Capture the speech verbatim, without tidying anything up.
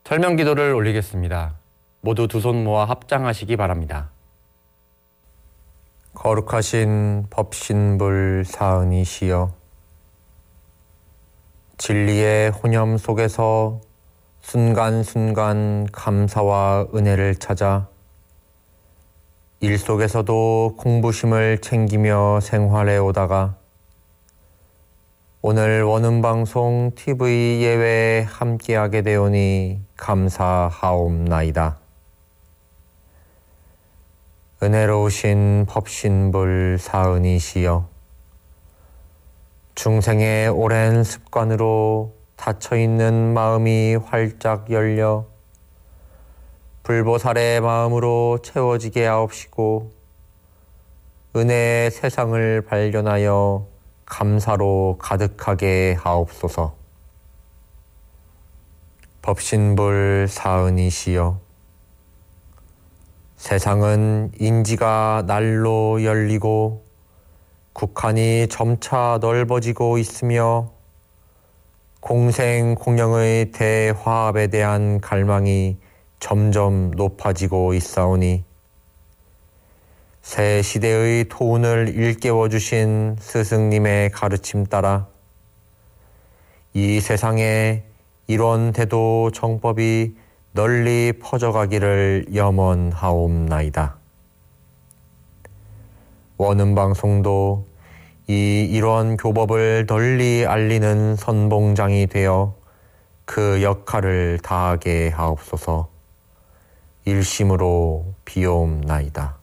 설명기도를 올리겠습니다. 모두 두 손 모아 합장하시기 바랍니다. 거룩하신 법신불 사은이시여, 진리의 혼념 속에서 순간순간 감사와 은혜를 찾아 일 속에서도 공부심을 챙기며 생활해 오다가 오늘 원음방송 티비 예외에 함께하게 되오니 감사하옵나이다. 은혜로우신 법신불 사은이시여, 중생의 오랜 습관으로 닫혀있는 마음이 활짝 열려 불보살의 마음으로 채워지게 하옵시고 은혜의 세상을 발견하여 감사로 가득하게 하옵소서. 법신불 사은이시여, 세상은 인지가 날로 열리고 국한이 점차 넓어지고 있으며 공생공령의 대화합에 대한 갈망이 점점 높아지고 있사오니 새 시대의 토운을 일깨워 주신 스승님의 가르침 따라 이 세상에 이런 대도 정법이 널리 퍼져가기를 염원하옵나이다. 원음방송도 이 일원 교법을 널리 알리는 선봉장이 되어 그 역할을 다하게 하옵소서. 일심으로 비옵나이다.